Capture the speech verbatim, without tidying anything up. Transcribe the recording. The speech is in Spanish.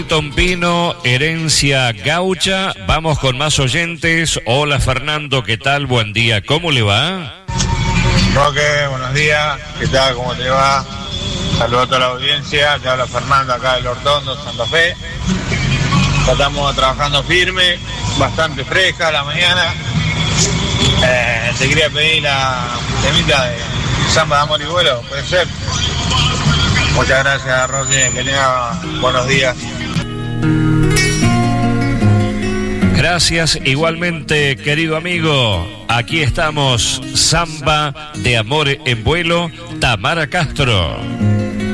Tompino, herencia gaucha. Vamos con más oyentes. Hola Fernando, ¿qué tal? Buen día, ¿cómo le va? Roque, buenos días, ¿qué tal? ¿Cómo te va? Saludos a toda la audiencia, te habla Fernando acá del Hortondo, Santa Fe. Ya estamos trabajando firme, bastante fresca la mañana. Eh, te quería pedir la temita de Samba de Amor y Vuelo, puede ser. Muchas gracias, Roque, que tenga buenos días. Gracias, igualmente, querido amigo. Aquí estamos, Samba de Amor en Vuelo, Tamara Castro.